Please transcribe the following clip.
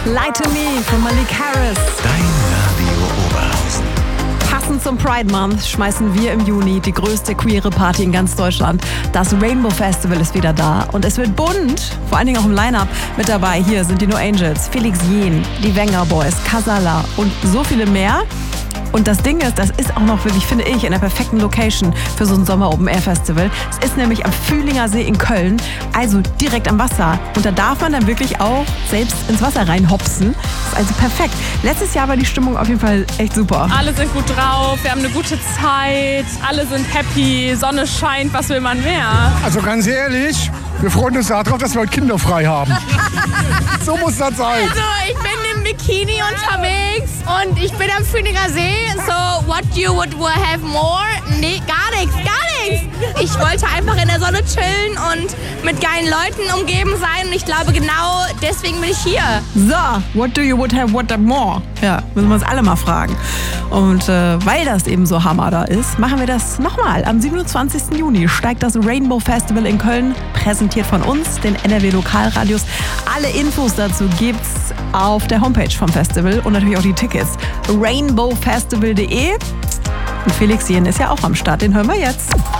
Lie to Me von Malik Harris. Dein Radio Oberhausen. Passend zum Pride Month schmeißen wir im Juni die größte queere Party in ganz Deutschland. Das Rainbow Festival ist wieder da und es wird bunt, vor allen Dingen auch im Line-Up. Mit dabei hier sind die No Angels, Felix Jähn, die Wenger Boys, Casala und so viele mehr. Und das Ding ist, das ist auch noch wirklich, finde ich, in der perfekten Location für so ein Sommer-Open-Air-Festival. Es ist nämlich am Fühlinger See in Köln, also direkt am Wasser. Und da darf man dann wirklich auch selbst ins Wasser reinhopsen. Das ist also perfekt. Letztes Jahr war die Stimmung auf jeden Fall echt super. Alle sind gut drauf, wir haben eine gute Zeit, alle sind happy, Sonne scheint, was will man mehr? Also ganz ehrlich, wir freuen uns darauf, dass wir heute kinderfrei haben. So muss das sein. Also ich bin im Bikini unterwegs und ich bin am Fühlinger See. So, what you would have more? Nee, gar nichts. Ich wollte einfach in der Sonne chillen und mit geilen Leuten umgeben sein. Und ich glaube, genau deswegen bin ich hier. So, what do you would have, what more? Ja, müssen wir uns alle mal fragen. Und weil das eben so Hammer da ist, machen wir das nochmal. Am 27. Juni steigt das Rainbow Festival in Köln, präsentiert von uns, den NRW Lokalradios. Alle Infos dazu gibt's auf der Homepage vom Festival und natürlich auch die Tickets. rainbowfestival.de. Und Felix Jähn ist ja auch am Start, den hören wir jetzt.